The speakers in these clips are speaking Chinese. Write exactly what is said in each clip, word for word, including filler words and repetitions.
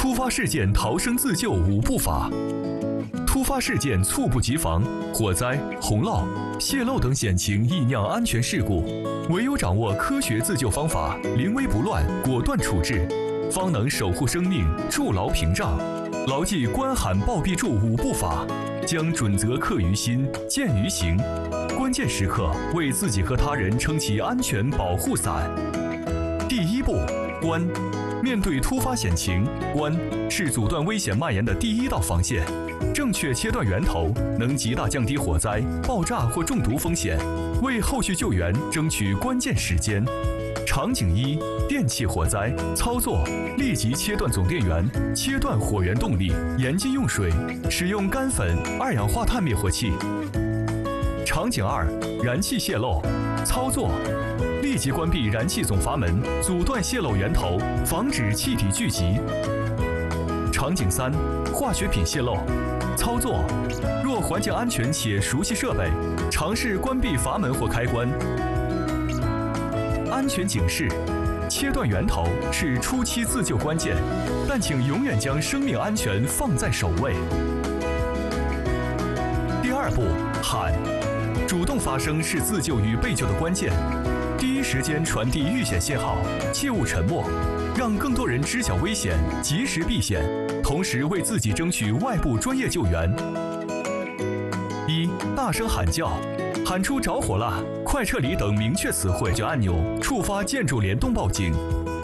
突发事件逃生自救五步法。突发事件猝不及防，火灾、洪涝、泄漏等险情易酿安全事故，唯有掌握科学自救方法，临危不乱，果断处置，方能守护生命，筑牢屏障。牢记关喊报必助五步法，将准则刻于心，见于行。关键时刻为自己和他人撑起安全保护伞。第一步，关。面对突发险情，关是阻断危险蔓延的第一道防线。正确切断源头，能极大降低火灾、爆炸或中毒风险，为后续救援争取关键时间。场景一：电气火灾。操作：立即切断总电源，切断火源动力，严禁用水，使用干粉、二氧化碳灭火器。场景二：燃气泄漏。操作：立即关闭燃气总阀门，阻断泄漏源头，防止气体聚集。场景三：化学品泄漏。操作：若环境安全且熟悉设备，尝试关闭阀门或开关。安全警示：切断源头是初期自救关键，但请永远将生命安全放在首位。第二步，喊。主动发声是自救与被救的关键，第一时间传递遇险信号，切勿沉默，让更多人知晓危险，及时避险，同时为自己争取外部专业救援。一、大声喊叫，喊出着火了、快撤离等明确词汇就按钮，触发建筑联动报警。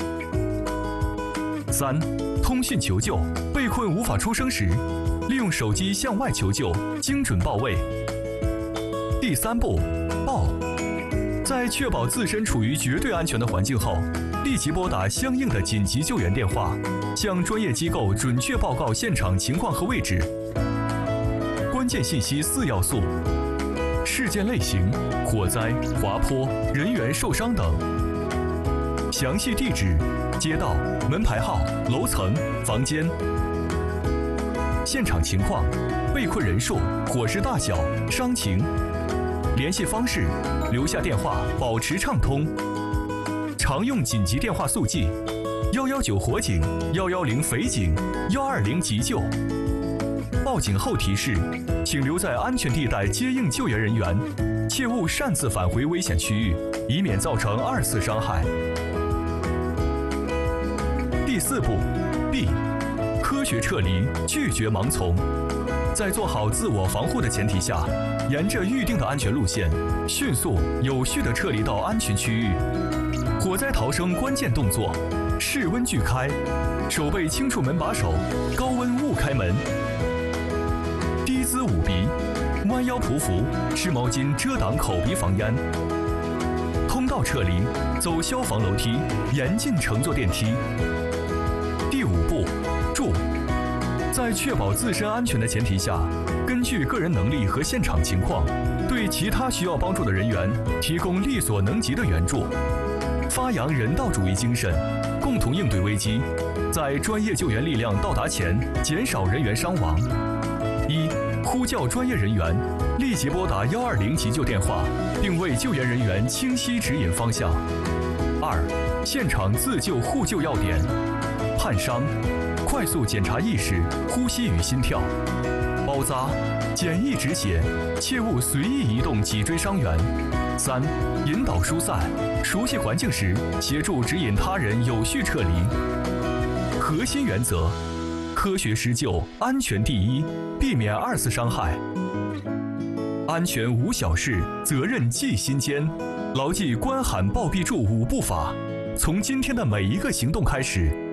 三、通讯求救，被困无法出声时，利用手机向外求救，精准报位。第三步，报。在确保自身处于绝对安全的环境后，立即拨打相应的紧急救援电话，向专业机构准确报告现场情况和位置。关键信息四要素：事件类型、火灾、滑坡、人员受伤等；详细地址、街道、门牌号、楼层、房间；现场情况、被困人数、火势大小、伤情；联系方式，留下电话，保持畅通。常用紧急电话速记：一一九火警、一一零匪警、一二零急救。报警后提示：请留在安全地带接应救援人员，切勿擅自返回危险区域，以免造成二次伤害。第四步 B， 科学撤离，拒绝盲从。在做好自我防护的前提下，沿着预定的安全路线，迅速有序地撤离到安全区域。火灾逃生关键动作：室温拒开，手背轻触门把手，高温勿开门。低姿捂鼻，弯腰匍匐，湿毛巾遮挡口鼻防烟。通道撤离，走消防楼梯，严禁乘坐电梯。第五步，助。在确保自身安全的前提下，根据个人能力和现场情况，对其他需要帮助的人员提供力所能及的援助，发扬人道主义精神，共同应对危机，在专业救援力量到达前减少人员伤亡。一、呼叫专业人员，立即拨打一二零急救电话，并为救援人员清晰指引方向。二、现场自救互救要点：焊伤，快速检查意识、呼吸与心跳；包扎，简易止血，切勿随意移动脊椎伤员。三、引导疏散，熟悉环境时，协助指引他人有序撤离。核心原则：科学施救，安全第一，避免二次伤害。安全无小事，责任记心间。牢记关喊报必助五步法，从今天的每一个行动开始，